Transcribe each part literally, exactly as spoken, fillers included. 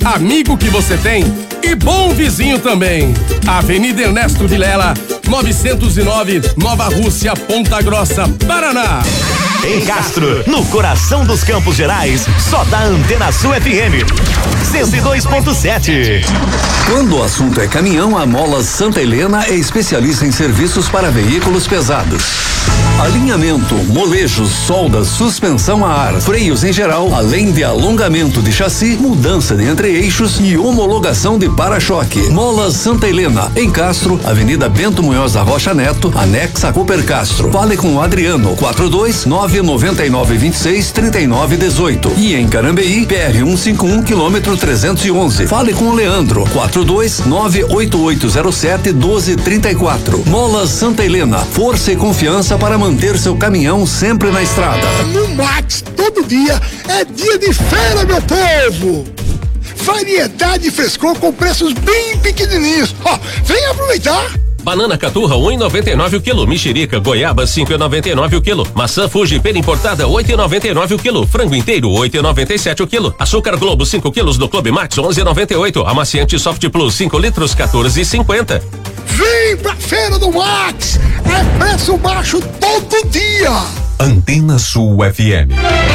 amigo que você tem e bom vizinho também. Avenida Ernesto Vilela, novecentos e nove, Nova Rússia, Ponta Grossa, Paraná. Em Castro, no coração dos Campos Gerais, só dá Antena Sul F M cento e dois ponto sete. Quando o assunto é caminhão, a Molas Santa Helena é especialista em serviços para veículos pesados. Alinhamento, molejos, soldas, suspensão a ar, freios em geral, além de alongamento de chassi, mudança de entre-eixos e homologação de para-choque. Molas Santa Helena, em Castro, Avenida Bento Munhoz da Rocha Neto, anexa a Cooper Castro. Fale com o Adriano, quatro dois nove nove nove dois seis três nove um oito. E em Carambeí, P R cento e cinquenta e um, quilômetro trezentos e onze. Fale com o Leandro, quatro dois nove oito oito zero sete um dois três quatro. Molas Santa Helena, força e confiança para manter seu caminhão sempre na estrada. No Max, todo dia é dia de feira, meu povo! Variedade e frescor com preços bem pequenininhos. Ó, vem aproveitar! Banana caturra um e noventa e nove o quilo, mexerica goiaba cinco e noventa e nove o quilo, maçã Fuji pera importada oito e noventa e nove o quilo, frango inteiro oito e noventa e sete o quilo, açúcar Globo cinco quilos do Clube Max onze e noventa e oito, amaciante Soft Plus cinco litros quatorze e cinquenta. Vem pra feira do Max, é preço baixo todo dia. Antena Sul F M.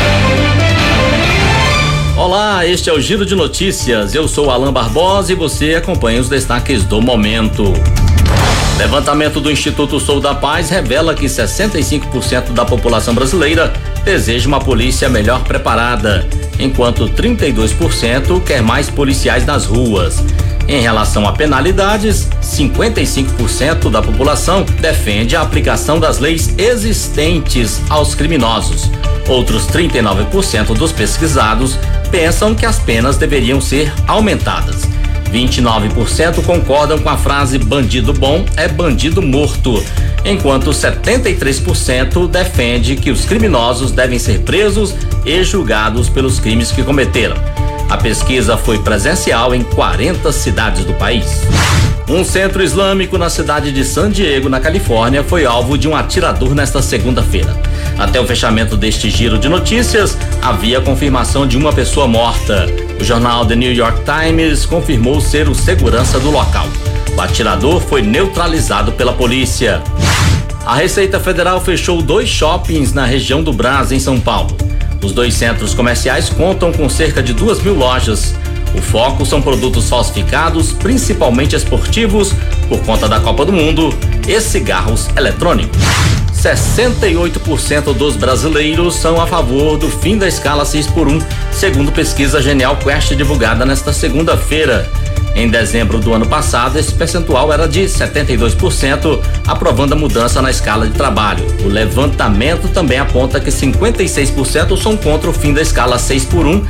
Olá, este é o Giro de Notícias. Eu sou Alan Barbosa e você acompanha os destaques do momento. Levantamento do Instituto Sou da Paz revela que sessenta e cinco por cento da população brasileira deseja uma polícia melhor preparada, enquanto trinta e dois por cento quer mais policiais nas ruas. Em relação a penalidades, cinquenta e cinco por cento da população defende a aplicação das leis existentes aos criminosos. Outros trinta e nove por cento dos pesquisados pensam que as penas deveriam ser aumentadas. vinte e nove por cento concordam com a frase bandido bom é bandido morto, enquanto setenta e três por cento defende que os criminosos devem ser presos e julgados pelos crimes que cometeram. A pesquisa foi presencial em quarenta cidades do país. Um centro islâmico na cidade de San Diego, na Califórnia, foi alvo de um atirador nesta segunda-feira. Até o fechamento deste giro de notícias, havia confirmação de uma pessoa morta. O jornal The New York Times confirmou ser o segurança do local. O atirador foi neutralizado pela polícia. A Receita Federal fechou dois shoppings na região do Brás, em São Paulo. Os dois centros comerciais contam com cerca de duas mil lojas. O foco são produtos falsificados, principalmente esportivos, por conta da Copa do Mundo, e cigarros eletrônicos. sessenta e oito por cento dos brasileiros são a favor do fim da escala seis por um, segundo pesquisa Genial Quest divulgada nesta segunda-feira. Em dezembro do ano passado, esse percentual era de setenta e dois por cento, aprovando a mudança na escala de trabalho. O levantamento também aponta que cinquenta e seis por cento são contra o fim da escala seis por um